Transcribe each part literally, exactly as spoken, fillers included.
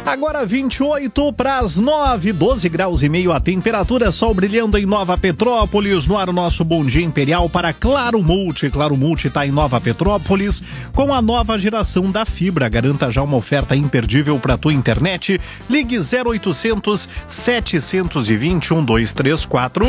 Agora vinte e oito para as nove, doze graus e meio a temperatura, sol brilhando em Nova Petrópolis. No ar o nosso Bom Dia Imperial para Claro Multi. Claro Multi está em Nova Petrópolis com a nova geração da fibra. Garanta já uma oferta imperdível para tua internet. Ligue zero oitocentos, setecentos e vinte, doze trinta e quatro.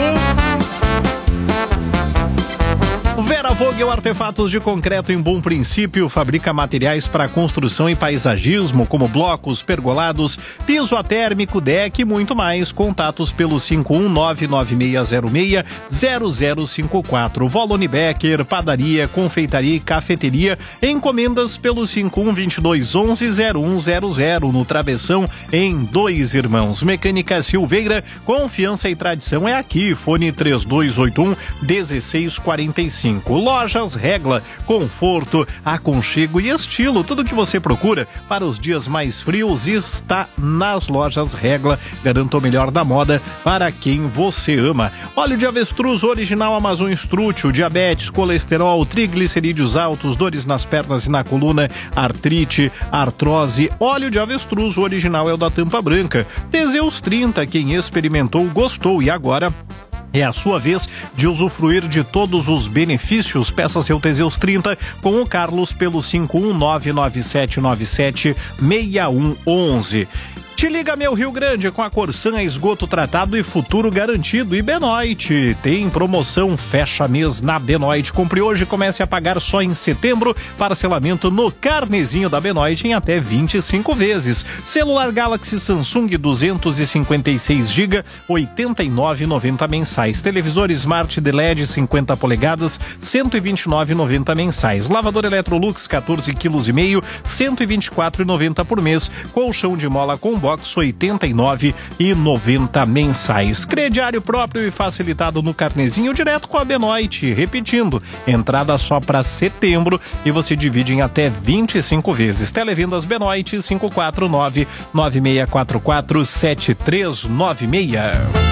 Vera Vogel Artefatos de Concreto em Bom Princípio fabrica materiais para construção e paisagismo, como blocos, pergolados, piso atérmico, deck e muito mais. Contatos pelo cinco um nove nove seis zero seis zero zero cinco quatro. Volone Becker, padaria, confeitaria e cafeteria. Encomendas pelo cinco um dois dois onze zero um zero zero. No Travessão, em Dois Irmãos. Mecânica Silveira, confiança e tradição é aqui. Fone três dois oito um, um seis quatro cinco. Lojas Regla, conforto, aconchego e estilo. Tudo que você procura para os dias mais frios está nas Lojas Regla. Garanta o melhor da moda para quem você ama. Óleo de avestruz original Amazon Strútil, diabetes, colesterol, triglicerídeos altos, dores nas pernas e na coluna, artrite, artrose. Óleo de avestruz original é o da tampa branca. Teseus trinta, quem experimentou gostou e agora é a sua vez de usufruir de todos os benefícios. Peça seu Teseus trinta com o Carlos pelo cinco um nove nove sete nove sete seis um um um. Te liga, meu Rio Grande, com a Corsan, esgoto tratado e futuro garantido. E Benoit tem promoção fecha mês na Benoit. Compre hoje e comece a pagar só em setembro. Parcelamento no carnezinho da Benoit em até vinte e cinco vezes. Celular Galaxy Samsung duzentos e cinquenta e seis gigas, oitenta e nove reais e noventa centavos mensais. Televisor Smart de L E D cinquenta polegadas, cento e vinte e nove reais e noventa centavos mensais. Lavador Electrolux quatorze quilos e meio, cento e vinte e quatro reais e noventa centavos por mês. Colchão de mola com box oitenta e nove reais e noventa centavos mensais. Crediário próprio e facilitado no carnezinho direto com a Benoit. Repetindo, entrada só para setembro e você divide em até vinte e cinco vezes. Televendas Benoit cinco quatro nove, nove seis quatro quatro, sete três nove seis.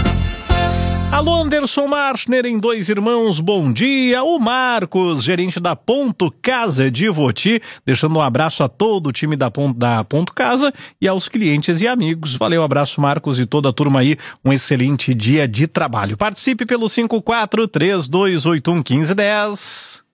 Alô, Anderson Marchner em Dois Irmãos, bom dia. O Marcos, gerente da Ponto Casa de Ivoti, deixando um abraço a todo o time da Ponto, da Ponto Casa e aos clientes e amigos. Valeu, abraço Marcos e toda a turma aí, um excelente dia de trabalho. Participe pelo cinco quatro três dois oito um um cinco um zero.